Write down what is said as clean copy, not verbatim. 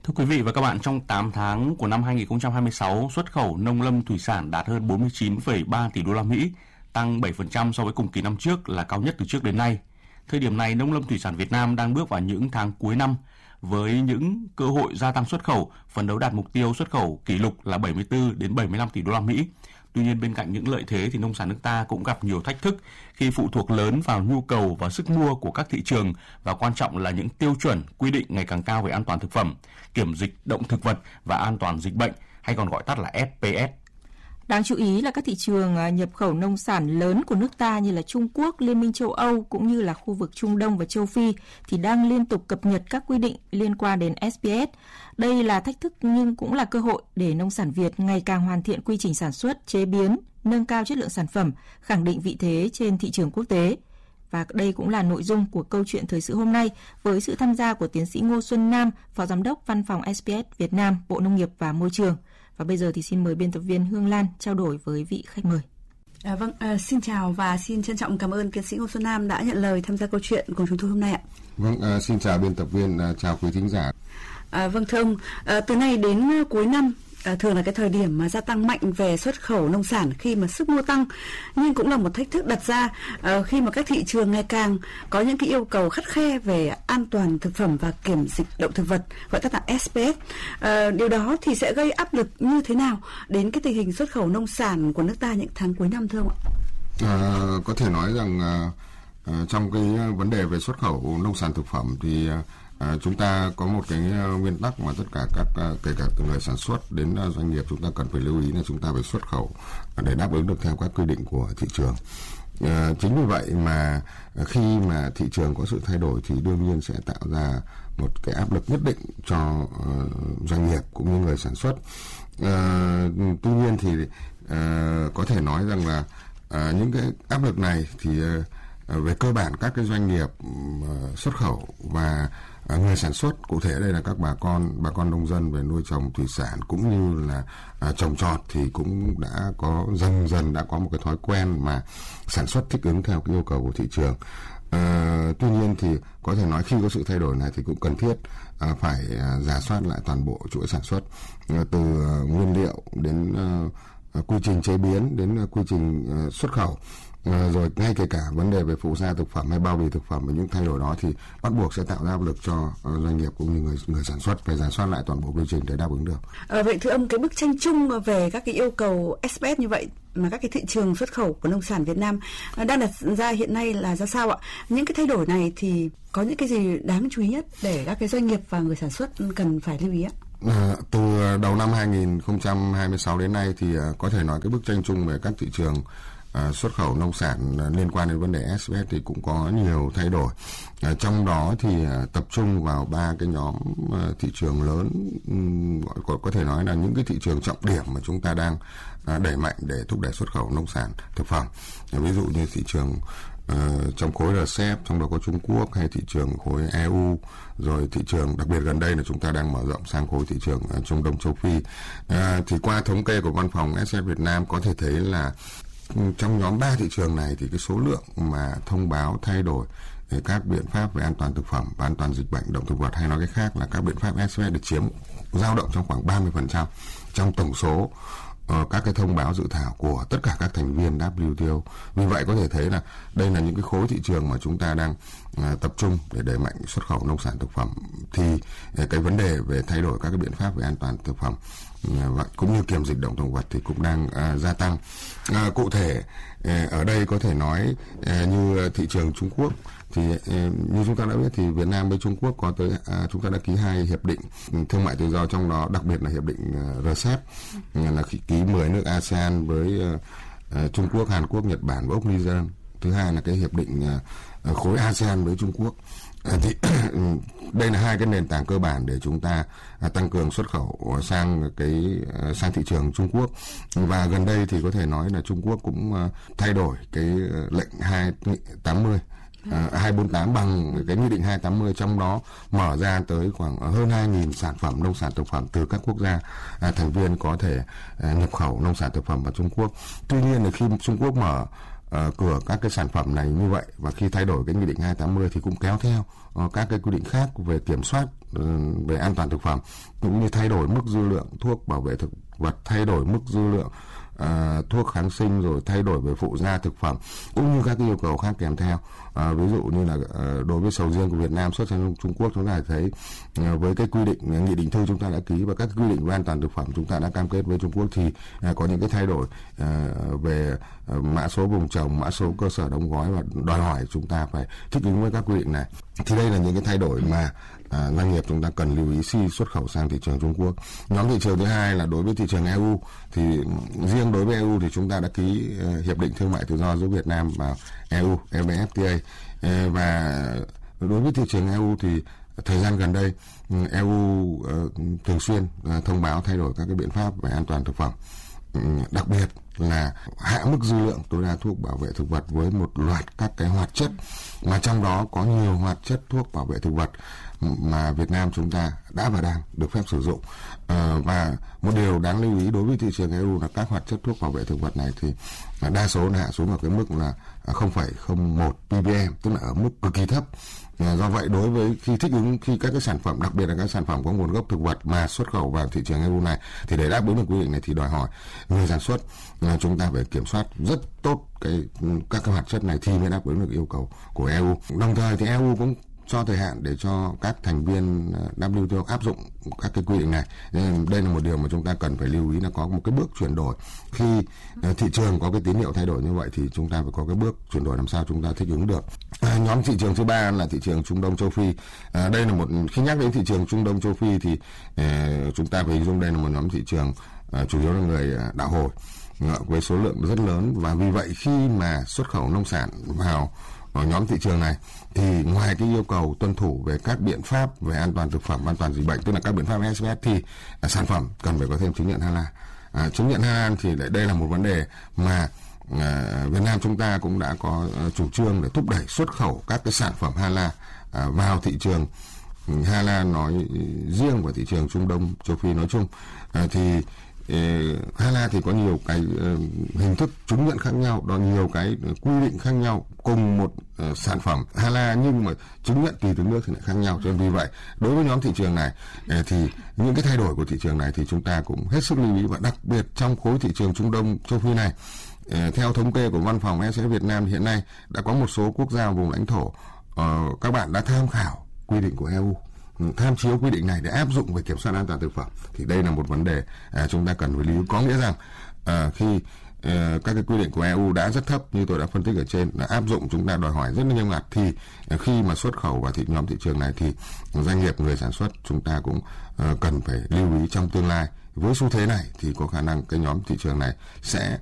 Thưa quý vị và các bạn, trong 8 tháng của năm 2026, xuất khẩu nông lâm thủy sản đạt hơn 49,3 tỷ đô la Mỹ, tăng 7% so với cùng kỳ năm trước, là cao nhất từ trước đến nay. Thời điểm này, nông lâm thủy sản Việt Nam đang bước vào những tháng cuối năm với những cơ hội gia tăng xuất khẩu, phấn đấu đạt mục tiêu xuất khẩu kỷ lục là 74 đến 75 tỷ đô la Mỹ. Tuy nhiên, bên cạnh những lợi thế thì nông sản nước ta cũng gặp nhiều thách thức khi phụ thuộc lớn vào nhu cầu và sức mua của các thị trường, và quan trọng là những tiêu chuẩn quy định ngày càng cao về an toàn thực phẩm, kiểm dịch động thực vật và an toàn dịch bệnh, hay còn gọi tắt là SPS. Đáng chú ý là các thị trường nhập khẩu nông sản lớn của nước ta như là Trung Quốc, Liên minh châu Âu cũng như là khu vực Trung Đông và châu Phi thì đang liên tục cập nhật các quy định liên quan đến SPS. Đây là thách thức nhưng cũng là cơ hội để nông sản Việt ngày càng hoàn thiện quy trình sản xuất, chế biến, nâng cao chất lượng sản phẩm, khẳng định vị thế trên thị trường quốc tế. Và đây cũng là nội dung của câu chuyện thời sự hôm nay với sự tham gia của tiến sĩ Ngô Xuân Nam, Phó Giám đốc Văn phòng SPS Việt Nam, Bộ Nông nghiệp và Môi trường. Và bây giờ thì xin mời biên tập viên Hương Lan trao đổi với vị khách mời. Xin chào và xin trân trọng cảm ơn tiến sĩ Ngô Xuân Nam đã nhận lời tham gia câu chuyện cùng chúng tôi hôm nay ạ. Xin chào biên tập viên, chào quý thính giả. Thưa ông, từ nay đến cuối năm thường là cái thời điểm mà gia tăng mạnh về xuất khẩu nông sản khi mà sức mua tăng, nhưng cũng là một thách thức đặt ra khi mà các thị trường ngày càng có những cái yêu cầu khắt khe về an toàn thực phẩm và kiểm dịch động thực vật, gọi tắt là SPS. Điều đó thì sẽ gây áp lực như thế nào đến cái tình hình xuất khẩu nông sản của nước ta những tháng cuối năm thưa ông ạ? Có thể nói rằng trong cái vấn đề về xuất khẩu nông sản thực phẩm thì chúng ta có một cái nguyên tắc mà tất cả các kể cả từ người sản xuất đến doanh nghiệp chúng ta cần phải lưu ý là chúng ta phải xuất khẩu để đáp ứng được theo các quy định của thị trường. Chính vì vậy mà khi mà thị trường có sự thay đổi thì đương nhiên sẽ tạo ra một cái áp lực nhất định cho doanh nghiệp cũng như người sản xuất. Tuy nhiên thì có thể nói rằng là những cái áp lực này thì về cơ bản các cái doanh nghiệp xuất khẩu và người sản xuất, cụ thể đây là các bà con nông dân về nuôi trồng thủy sản cũng như là trồng trọt thì cũng đã có dần đã có một cái thói quen mà sản xuất thích ứng theo cái yêu cầu của thị trường. Tuy nhiên thì có thể nói khi có sự thay đổi này thì cũng cần thiết phải rà soát lại toàn bộ chuỗi sản xuất, từ nguyên liệu đến quy trình chế biến đến quy trình xuất khẩu, rồi ngay kể cả vấn đề về phụ gia thực phẩm hay bao bì thực phẩm. Và những thay đổi đó thì bắt buộc sẽ tạo ra áp lực cho doanh nghiệp cũng như người sản xuất phải rà soát lại toàn bộ quy trình để đáp ứng được. Vậy thưa ông, cái bức tranh chung về các cái yêu cầu SPS như vậy mà các cái thị trường xuất khẩu của nông sản Việt Nam đang đặt ra hiện nay là ra sao ạ? Những cái thay đổi này thì có những cái gì đáng chú ý nhất để các cái doanh nghiệp và người sản xuất cần phải lưu ý ạ? Từ đầu năm 2026 đến nay thì có thể nói cái bức tranh chung về các thị trường xuất khẩu nông sản liên quan đến vấn đề SPS thì cũng có nhiều thay đổi. Trong đó thì tập trung vào 3 cái nhóm thị trường lớn, có thể nói là những cái thị trường trọng điểm mà chúng ta đang đẩy mạnh để thúc đẩy xuất khẩu nông sản thực phẩm. Ví dụ như thị trường trong khối RCEP, trong đó có Trung Quốc, hay thị trường khối EU, rồi thị trường đặc biệt gần đây là chúng ta đang mở rộng sang khối thị trường Trung Đông châu Phi. Thì qua thống kê của văn phòng SPS Việt Nam có thể thấy là trong nhóm 3 thị trường này thì cái số lượng mà thông báo thay đổi về các biện pháp về an toàn thực phẩm và an toàn dịch bệnh động thực vật, hay nói cách khác là các biện pháp SPS được chiếm dao động trong khoảng 30% trong tổng số các cái thông báo dự thảo của tất cả các thành viên WTO. Vì vậy có thể thấy là đây là những cái khối thị trường mà chúng ta đang tập trung để đẩy mạnh xuất khẩu nông sản thực phẩm. Thì cái vấn đề về thay đổi các cái biện pháp về an toàn thực phẩm cũng như kiểm dịch động thực vật thì cũng đang gia tăng. Cụ thể ở đây có thể nói như thị trường Trung Quốc thì như chúng ta đã biết thì Việt Nam với Trung Quốc có tới chúng ta đã ký 2 hiệp định thương mại tự do, trong đó đặc biệt là hiệp định RCEP là ký 10 nước ASEAN với Trung Quốc, Hàn Quốc, Nhật Bản và Úc New Zealand. Thứ hai là cái hiệp định khối ASEAN với Trung Quốc. Thì đây là 2 cái nền tảng cơ bản để chúng ta tăng cường xuất khẩu sang thị trường Trung Quốc. Và gần đây thì có thể nói là Trung Quốc cũng thay đổi cái lệnh 248 bằng cái nghị định 280, trong đó mở ra tới khoảng hơn 2.000 sản phẩm nông sản thực phẩm từ các quốc gia thành viên có thể nhập khẩu nông sản thực phẩm vào Trung Quốc. Tuy nhiên là khi Trung Quốc mở cửa các cái sản phẩm này như vậy, và khi thay đổi cái nghị định 280 thì cũng kéo theo các cái quy định khác về kiểm soát về an toàn thực phẩm, cũng như thay đổi mức dư lượng thuốc bảo vệ thực vật, thay đổi mức dư lượng thuốc kháng sinh, rồi thay đổi về phụ gia thực phẩm, cũng như các cái yêu cầu khác kèm theo. Ví dụ như là đối với sầu riêng của Việt Nam xuất sang Trung Quốc, chúng ta thấy với cái quy định nghị định thư chúng ta đã ký và các quy định về an toàn thực phẩm chúng ta đã cam kết với Trung Quốc thì có những cái thay đổi về mã số vùng trồng, mã số cơ sở đóng gói, và đòi hỏi chúng ta phải thích ứng với các quy định này. Thì đây là những cái thay đổi mà doanh nghiệp chúng ta cần lưu ý khi xuất khẩu sang thị trường Trung Quốc. Nhóm thị trường thứ hai là đối với thị trường EU, thì riêng đối với EU thì chúng ta đã ký hiệp định thương mại tự do giữa Việt Nam và EU, EVFTA. Và đối với thị trường EU thì thời gian gần đây EU thường xuyên thông báo thay đổi các cái biện pháp về an toàn thực phẩm, đặc biệt là hạ mức dư lượng tối đa thuốc bảo vệ thực vật với một loạt các cái hoạt chất, mà trong đó có nhiều hoạt chất thuốc bảo vệ thực vật mà Việt Nam chúng ta đã và đang được phép sử dụng. Và một điều đáng lưu ý đối với thị trường EU là các hoạt chất thuốc bảo vệ thực vật này thì đa số hạ xuống ở cái mức là 0,01 ppm, tức là ở mức cực kỳ thấp. Do vậy đối với khi thích ứng, khi các cái sản phẩm, đặc biệt là các sản phẩm có nguồn gốc thực vật mà xuất khẩu vào thị trường EU này, thì để đáp ứng được quy định này thì đòi hỏi người sản xuất là chúng ta phải kiểm soát rất tốt các cái hoạt chất này thì mới đáp ứng được yêu cầu của EU. Đồng thời thì EU cũng cho thời hạn để cho các thành viên WTO áp dụng các cái quy định này. Nên đây là một điều mà chúng ta cần phải lưu ý, là có một cái bước chuyển đổi. Khi thị trường có cái tín hiệu thay đổi như vậy thì chúng ta phải có cái bước chuyển đổi làm sao chúng ta thích ứng được. Nhóm thị trường thứ ba là thị trường Trung Đông châu Phi. Đây là khi nhắc đến thị trường Trung Đông châu Phi thì chúng ta phải hình dung đây là một nhóm thị trường chủ yếu là người đạo Hồi với số lượng rất lớn, và vì vậy khi mà xuất khẩu nông sản vào nhóm thị trường này thì ngoài cái yêu cầu tuân thủ về các biện pháp về an toàn thực phẩm, an toàn dịch bệnh, tức là các biện pháp SPS, thì sản phẩm cần phải có thêm chứng nhận Halal. Chứng nhận Halal thì đây là một vấn đề mà Việt Nam chúng ta cũng đã có chủ trương để thúc đẩy xuất khẩu các cái sản phẩm Halal vào thị trường Halal nói riêng và thị trường Trung Đông châu Phi nói chung. Thì Halal thì có nhiều cái hình thức chứng nhận khác nhau, đó nhiều cái quy định khác nhau cùng một sản phẩm Halal, nhưng mà chứng nhận tùy từng nước thì lại khác nhau. Cho nên vì vậy đối với nhóm thị trường này thì những cái thay đổi của thị trường này thì chúng ta cũng hết sức lưu ý, và đặc biệt trong khối thị trường Trung Đông châu Phi này, theo thống kê của Văn phòng SPS Việt Nam hiện nay đã có một số quốc gia vùng lãnh thổ các bạn đã tham khảo quy định của EU, tham chiếu quy định này để áp dụng về kiểm soát an toàn thực phẩm. Thì đây là một vấn đề chúng ta cần phải lưu ý. Có nghĩa rằng khi các cái quy định của EU đã rất thấp như tôi đã phân tích ở trên, đã áp dụng chúng ta đòi hỏi rất là nghiêm ngặt, thì khi mà xuất khẩu vào nhóm thị trường này thì doanh nghiệp, người sản xuất chúng ta cũng cần phải lưu ý trong tương lai. Với xu thế này thì có khả năng cái nhóm thị trường này sẽ